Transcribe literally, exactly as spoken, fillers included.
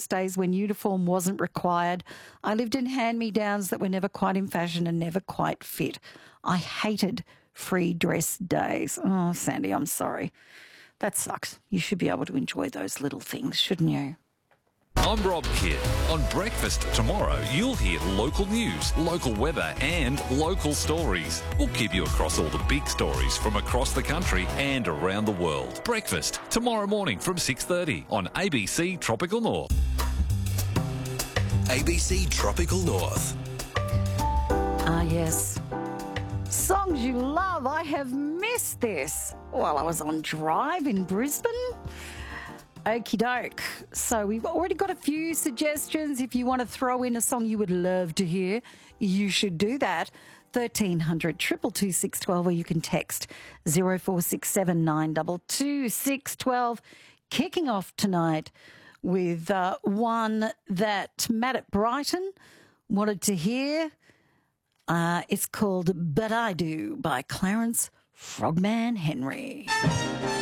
days when uniform wasn't required. I lived in hand-me-downs that were never quite in fashion and never quite fit. I hated free dress days. Oh, Sandy, I'm sorry. That sucks. You should be able to enjoy those little things, shouldn't you? I'm Rob Kidd. On Breakfast tomorrow, you'll hear local news, local weather and local stories. We'll keep you across all the big stories from across the country and around the world. Breakfast tomorrow morning from six thirty on A B C Tropical North. A B C Tropical North. Ah, yes. Songs you love. I have missed this while I was on drive in Brisbane. Okie doke. So we've already got a few suggestions. If you want to throw in a song you would love to hear, you should do that. thirteen hundred, two two two, six one two, or you can text zero four six seven nine two two six one two. Kicking off tonight with uh, one that Matt at Brighton wanted to hear. Uh, it's called But I Do by Clarence Frogman Henry.